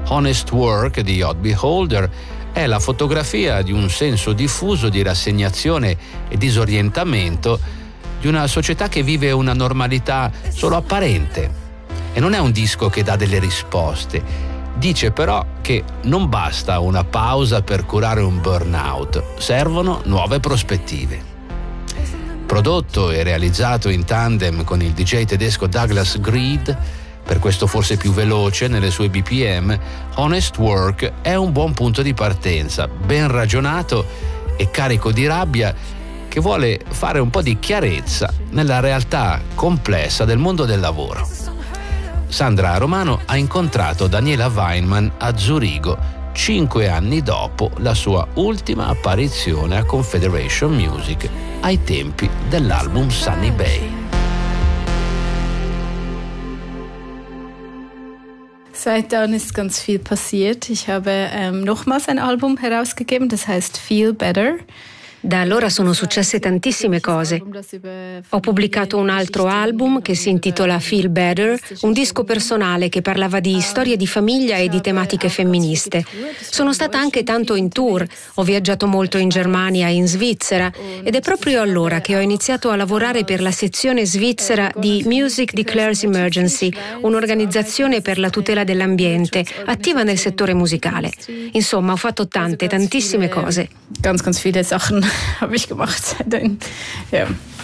Honest Work di Odd Beholder è la fotografia di un senso diffuso di rassegnazione e disorientamento di una società che vive una normalità solo apparente. E non è un disco che dà delle risposte, dice però che non basta una pausa per curare un burnout, servono nuove prospettive. Prodotto e realizzato in tandem con il DJ tedesco Douglas Greed, per questo forse più veloce nelle sue BPM, Honest Work è un buon punto di partenza, ben ragionato e carico di rabbia, che vuole fare un po' di chiarezza nella realtà complessa del mondo del lavoro. Sandra Romano ha incontrato Daniela Weinman a Zurigo 5 anni dopo la sua ultima apparizione a Confederation Music ai tempi dell'album Sunny Bay. Seitdem ist ganz viel passiert. Ich habe nochmals ein Album herausgegeben, das heißt Feel Better. Da allora sono successe tantissime cose. Ho pubblicato un altro album che si intitola Feel Better, un disco personale che parlava di storie di famiglia e di tematiche femministe. Sono stata anche tanto in tour, ho viaggiato molto in Germania e in Svizzera ed è proprio allora che ho iniziato a lavorare per la sezione svizzera di Music Declares Emergency, un'organizzazione per la tutela dell'ambiente, attiva nel settore musicale. Insomma, ho fatto tantissime cose. Ganz viele Sachen habe ich gemacht seitdem. Ja.